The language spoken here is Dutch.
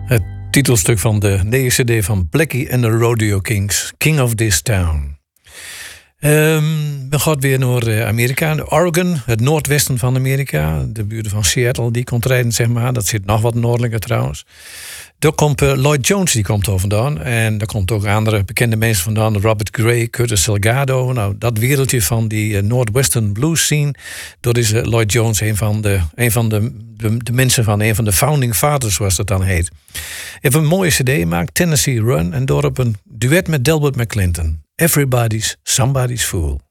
Het titelstuk van de nieuwe cd van Blackie and the Rodeo Kings, King of This Town. We gaan weer naar Amerika, Oregon, het noordwesten van Amerika. De buurt van Seattle, die komt rijden, zeg maar. Dat zit nog wat noordelijker trouwens. Daar komt Lloyd Jones, die komt er vandaan. En daar komt ook andere bekende mensen vandaan. Robert Gray, Curtis Salgado. Nou, dat wereldje van die Northwestern blues scene. Dat is Lloyd Jones, een van de mensen van een van de founding fathers, zoals dat dan heet. Hij heeft een mooie cd gemaakt, Tennessee Run. En daarop een duet met Delbert McClinton. Everybody's Somebody's Fool.